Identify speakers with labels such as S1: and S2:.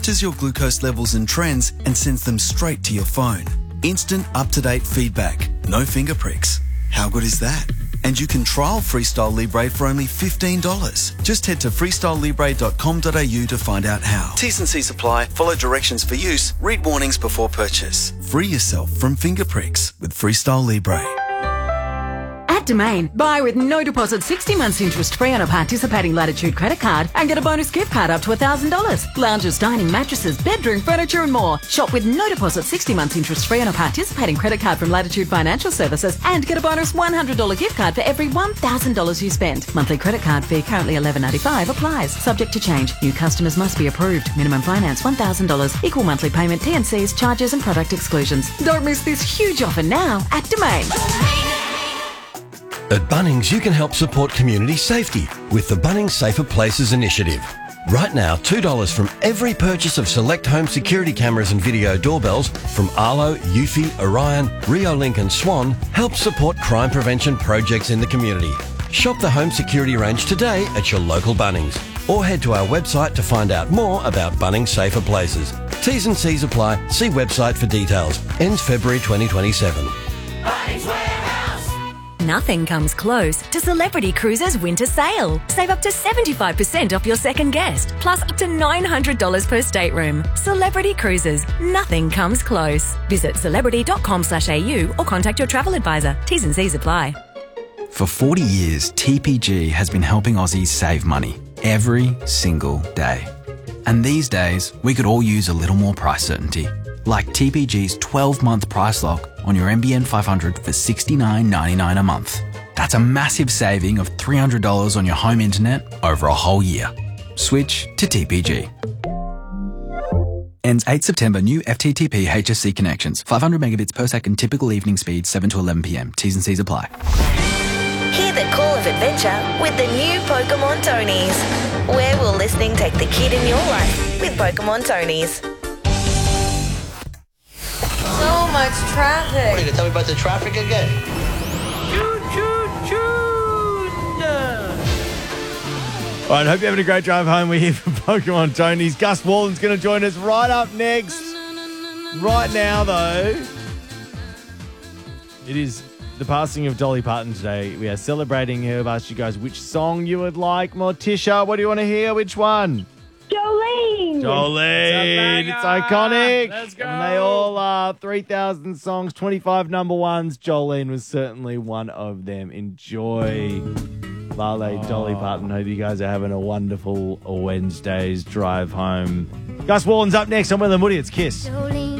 S1: monitors your glucose levels and trends and sends them straight to your phone. Instant up-to-date feedback. No finger pricks. How good is that? And you can trial Freestyle Libre for only $15. Just head to freestylelibre.com.au to find out how. T's and C's apply. Follow directions for use. Read warnings before purchase. Free yourself from finger pricks with Freestyle Libre.
S2: At Domain, buy with no deposit 60 months interest free on a participating Latitude credit card and get a bonus gift card up to $1,000. Lounges, dining, mattresses, bedroom, furniture and more. Shop with no deposit 60 months interest free on a participating credit card from Latitude Financial Services and get a bonus $100 gift card for every $1,000 you spend. Monthly credit card fee currently $11.95 applies. Subject to change. New customers must be approved. Minimum finance $1,000. Equal monthly payment, T&Cs, charges and product exclusions. Don't miss this huge offer now at Domain.
S3: At Bunnings, you can help support community safety with the Bunnings Safer Places initiative. Right now, $2 from every purchase of select home security cameras and video doorbells from Arlo, Eufy, Orion, Reolink and Swan helps support crime prevention projects in the community. Shop the home security range today at your local Bunnings or head to our website to find out more about Bunnings Safer Places. T's and C's apply. See website for details. Ends February 2027.
S4: Bunnings Warehouse.
S5: Nothing comes close to Celebrity Cruises Winter Sale. Save up to 75% off your second guest, plus up to $900 per stateroom. Celebrity Cruises. Nothing comes close. Visit celebrity.com/au or contact your travel advisor. T's and C's apply.
S6: For 40 years, TPG has been helping Aussies save money every single day. And these days, we could all use a little more price certainty. Like TPG's 12-month price lock on your NBN 500 for $69.99 a month. That's a massive saving of $300 on your home internet over a whole year. Switch to TPG. Ends 8 September. New FTTP HSC connections. 500 megabits per second. Typical evening speed 7 to 11 p.m. T's and C's apply.
S7: Hear the call of adventure with the new Pokemon Tonies. Where will listening take the kid in your life with Pokemon Tonies?
S8: So much traffic.
S9: What, are you going to tell me about the traffic again?
S10: All right, hope you're having a great drive home. We're here for Pokemon Tony's. Gus Walden's going to join us right up next. Right now, though, it is the passing of Dolly Parton today. We are celebrating her. I've asked you guys which song you would like. Morticia, what do you want to hear? Which one? Jolene. It's iconic.
S11: Let's go.
S10: And they all are 3,000 songs, 25 number ones. Jolene was certainly one of them. Enjoy. Lale, Dolly Parton. Hope you guys are having a wonderful Wednesday's drive home. Gus Walden's up next. I'm with Woody. It's Kiss.
S4: Jolene.